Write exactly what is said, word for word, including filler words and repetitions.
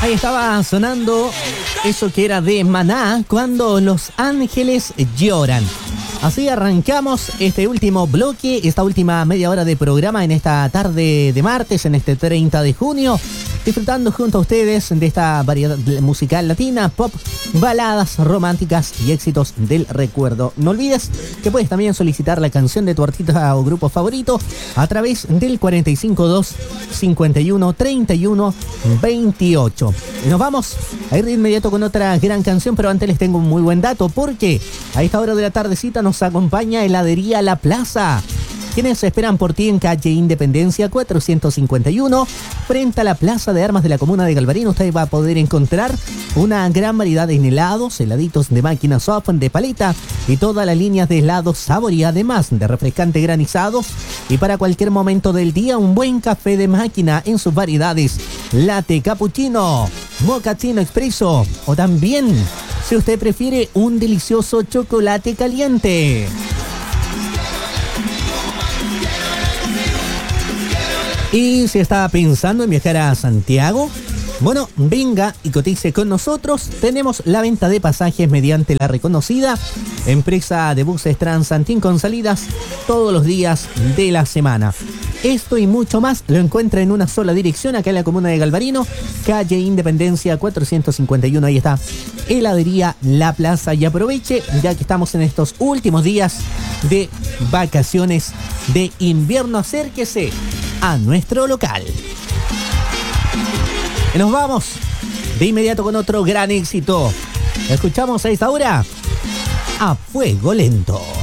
Ahí estaba sonando eso que era de Maná, Cuando los ángeles lloran. Así arrancamos este último bloque, esta última media hora de programa en esta tarde de martes, en este treinta de junio, disfrutando junto a ustedes de esta variedad musical latina, pop, baladas románticas y éxitos del recuerdo. No olvides que puedes también solicitar la canción de tu artista o grupo favorito a través del cuarenta y cinco dos, cincuenta y uno, treinta y uno, veintiocho. Y nos vamos a ir de inmediato con otra gran canción, pero antes les tengo un muy buen dato, porque a esta hora de la tardecita nos acompaña Heladería La Plaza, quienes esperan por ti en calle Independencia cuatrocientos cincuenta y uno, frente a la Plaza de Armas de la Comuna de Galvarino. Usted va a poder encontrar una gran variedad de helados, heladitos de máquina soft, de paleta y todas las líneas de helados sabor, y además de refrescante granizados. Y para cualquier momento del día, un buen café de máquina en sus variedades: latte, cappuccino, mochaccino expreso, o también, si usted prefiere, un delicioso chocolate caliente. Y si está pensando en viajar a Santiago, bueno, venga y cotice con nosotros. Tenemos la venta de pasajes mediante la reconocida empresa de buses Transantín, con salidas todos los días de la semana. Esto y mucho más lo encuentra en una sola dirección, acá en la comuna de Galvarino, calle Independencia cuatrocientos cincuenta y uno. Ahí está Heladería La Plaza. Y aproveche, ya que estamos en estos últimos días de vacaciones de invierno, acérquese a nuestro local. Y nos vamos de inmediato con otro gran éxito. Escuchamos a esta hora a Fuego Lento.